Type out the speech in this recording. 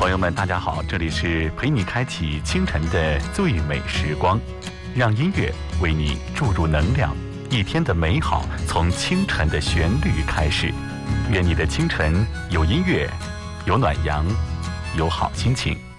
朋友们，大家好，这里是陪你开启清晨的最美时光，让音乐为你注入能量，一天的美好从清晨的旋律开始。愿你的清晨有音乐，有暖阳，有好心情。